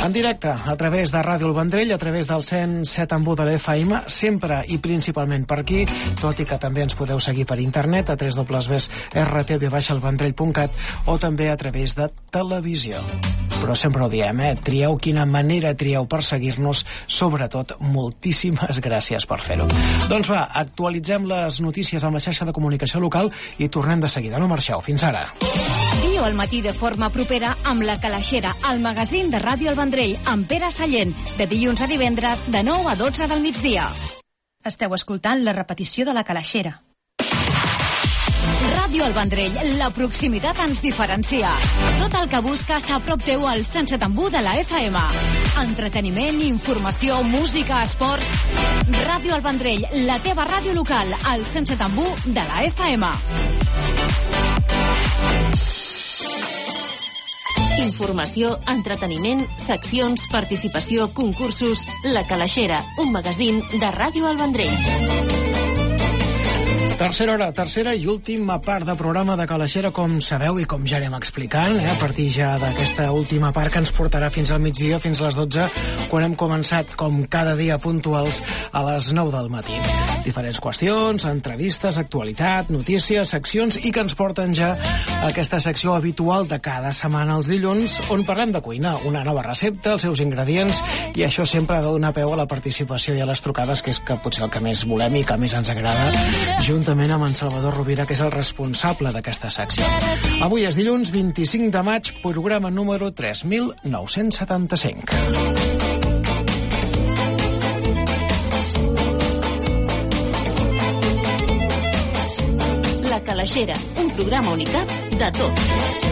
En directe, a través de Ràdio El Vendrell, a través del 107.1 de l'FM, sempre i principalment per aquí, tot i que també ens podeu seguir per internet a www.rtv-elvendrell.cat o també a través de televisió. Però sempre ho diem, trieu quina manera trieu per seguir-nos, sobretot moltíssimes gràcies per fer-ho. Doncs va, actualitzem les notícies amb la xarxa de comunicació local i tornem de seguida. No marxeu, fins ara. Viu al matí de forma propera amb La Calaixera, el magazín de Ràdio El Vendrell, amb Pere Sallent, de dilluns a divendres, de 9 a 12 del migdia. Esteu escoltant la repetició de La Calaixera. Ràdio El Vendrell, la proximitat ens diferencia. Tot el que busques a prop teu al 107.1 de la FM. Entreteniment, informació, música, esports... Ràdio El Vendrell, la teva ràdio local, al 107.1 de la FM. Informació, entreteniment, seccions, participació, concursos... La Calaixera, un magazín de Ràdio El Vendrell. Tercera hora, tercera i última part de programa de Calaixera, com sabeu i com ja anem explicant, a partir ja d'aquesta última part que ens portarà fins al migdia, fins a les 12, quan hem començat, com cada dia puntuals, a les 9 del matí. Diferents qüestions, entrevistes, actualitat, notícies, seccions, i que ens porten ja a aquesta secció habitual de cada setmana els dilluns, on parlem de cuina, una nova recepta, els seus ingredients, i això sempre ha de donar peu a la participació i a les trucades, que és que potser el que més volem i que més ens agrada, juntament amb en Salvador Rovira, que és el responsable d'aquesta secció. Avui és dilluns 25 de maig, programa número 3975. La Calaixera, un programa unicat de tot.